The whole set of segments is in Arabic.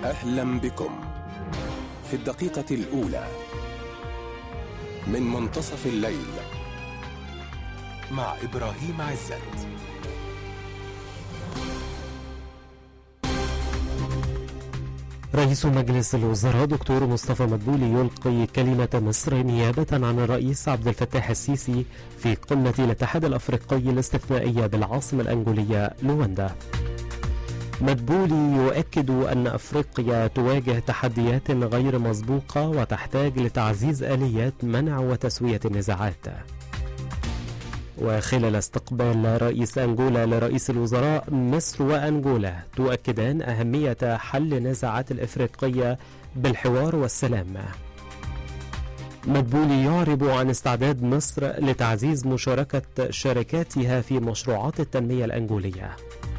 أهلا بكم في الدقيقة الأولى من منتصف الليل مع إبراهيم عزت. رئيس مجلس الوزراء دكتور مصطفى مدبولي يلقي كلمة مصر نيابة عن الرئيس عبد الفتاح السيسي في قمة الاتحاد الأفريقي الاستثنائية بالعاصمة الأنجولية لواندا. مدبولي يؤكد أن أفريقيا تواجه تحديات غير مسبوقة وتحتاج لتعزيز آليات منع وتسوية النزاعات. وخلال استقبال رئيس أنجولا لرئيس الوزراء، مصر وأنجولا تؤكدان أهمية حل النزاعات الإفريقية بالحوار والسلام. مدبولي يعرب عن استعداد مصر لتعزيز مشاركة شركاتها في مشروعات التنمية الأنجولية.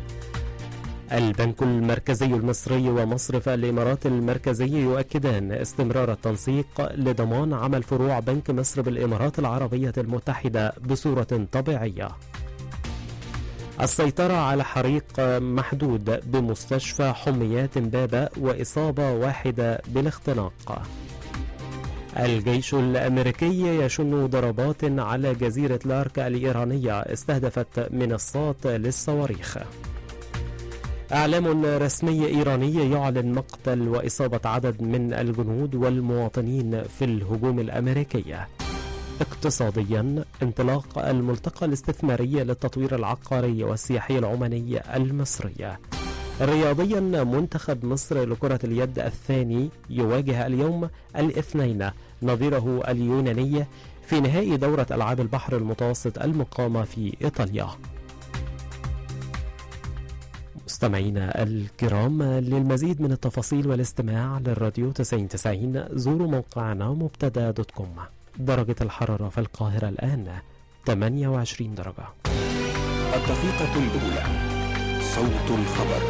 البنك المركزي المصري ومصرف الإمارات المركزي يؤكدان استمرار التنسيق لضمان عمل فروع بنك مصر بالإمارات العربية المتحدة بصورة طبيعية. السيطرة على حريق محدود بمستشفى حميات بابا وإصابة واحدة بالاختناق. الجيش الأمريكي يشن ضربات على جزيرة لارك الإيرانية استهدفت منصات للصواريخ. إعلام رسمي إيراني يعلن مقتل وإصابة عدد من الجنود والمواطنين في الهجوم الأمريكي. اقتصاديا، انطلاق الملتقى الاستثماري للتطوير العقاري والسياحي العماني المصري. رياضيا، منتخب مصر لكرة اليد الثاني يواجه اليوم الاثنين نظيره اليوناني في نهائي دورة ألعاب البحر المتوسط المقامة في إيطاليا. مستمعينا الكرام، للمزيد من التفاصيل والاستماع للراديو 9090 زوروا موقعنا مبتدا.com. درجة الحرارة في القاهرة الآن 28 درجة. الدقيقة الأولى، صوت الخبر.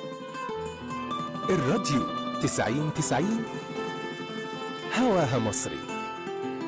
الراديو 9090 هواها مصري.